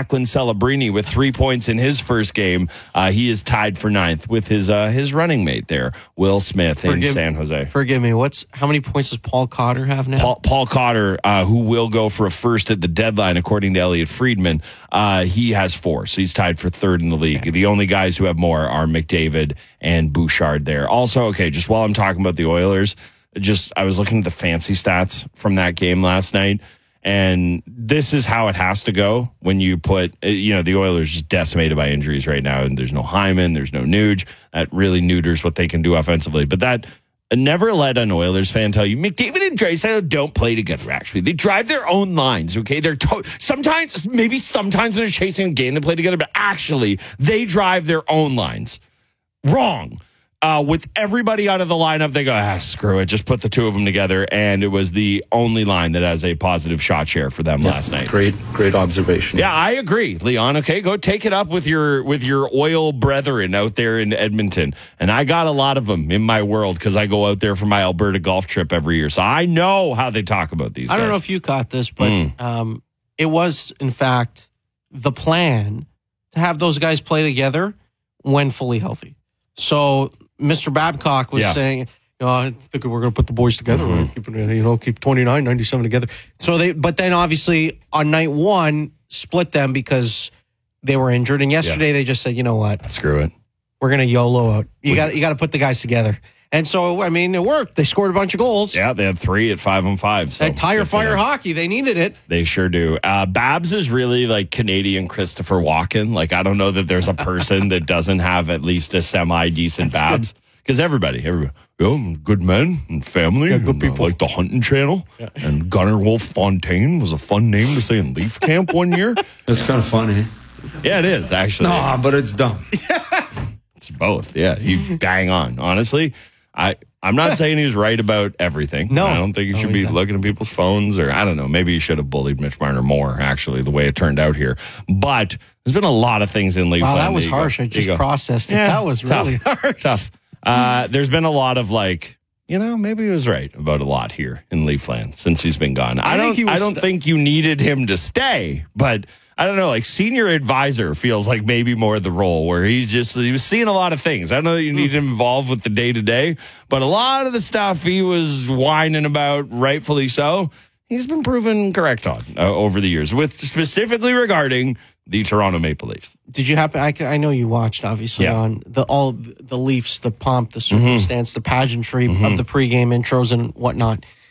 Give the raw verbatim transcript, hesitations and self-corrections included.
Lachlan Celebrini with three points in his first game. Uh, he is tied for ninth with his uh, his running mate there, Will Smith forgive, in San Jose. Forgive me. What's how many points does Paul Cotter have now? Paul, Paul Cotter, uh, who will go for a first at the deadline, according to Elliot Friedman, uh, he has four. So he's tied for third in the league. Okay. The only guys who have more are McDavid and Bouchard there. Also, okay, just while I'm talking about the Oilers, just I was looking at the fancy stats from that game last night, and this is how it has to go when you put, you know, the Oilers just decimated by injuries right now, and there's no Hyman, there's no Nuge. That really neuters what they can do offensively. But that never let an Oilers fan tell you McDavid and Draisaitl don't play together. Actually, they drive their own lines. Okay, they're to- sometimes, maybe sometimes when they're chasing a game, they play together, but actually, they drive their own lines. Wrong. Uh, with everybody out of the lineup, they go, ah, screw it. Just put the two of them together. And it was the only line that has a positive shot share for them yeah, last night. Great, great observation. Yeah, I agree, Leon. Okay, go take it up with your with your oil brethren out there in Edmonton. And I got a lot of them in my world because I go out there for my Alberta golf trip every year. So I know how they talk about these I guys. don't know if you caught this, but mm. um, it was, in fact, the plan to have those guys play together when fully healthy. So Mister Babcock was yeah. saying, you know, I think we're going to put the boys together. Mm-hmm. We're keeping, you know, keep twenty-nine, ninety-seven together. So they, but then obviously on night one, split them because they were injured. And yesterday yeah. they just said, you know what? Screw it. We're going to YOLO out. You got you got to put the guys together. And so, I mean, it worked. They scored a bunch of goals. Yeah, they had three at five on five. So that tire fire hockey, they needed it. They sure do. Uh, Babs is really like Canadian Christopher Walken. Like, I don't know that there's a person that doesn't have at least a semi-decent Babs. Because everybody, everybody, oh, good men and family. Yeah, good and, people. Uh, like the Hunting Channel. Yeah. And Gunnar Wolf Fontaine was a fun name to say in Leaf Camp one year. It's kind of funny. Yeah, it is, actually. No, but it's dumb. It's both. Yeah, you bang on. Honestly, I, I'm not saying he's right about everything. No. I don't think you no, should be not. looking at people's phones, or I don't know. Maybe you should have bullied Mitch Marner more, actually, the way it turned out here. But there's been a lot of things in Leaf. Wow, that was harsh. Go. I just processed it. Yeah, that was tough, really harsh. Tough. Uh, there's been a lot of like, you know, maybe he was right about a lot here in Leafland since he's been gone. I, I don't. I don't st- think you needed him to stay, but I don't know. Like senior advisor feels like maybe more the role where he's just he was seeing a lot of things. I don't know that you need him involved with the day to day, but a lot of the stuff he was whining about, rightfully so, he's been proven correct on uh, over the years, with specifically regarding the Toronto Maple Leafs. Did you happen? I, I know you watched, obviously, yeah. on the all the Leafs, the pomp, the circumstance, mm-hmm. the pageantry mm-hmm. of the pregame intros and whatnot.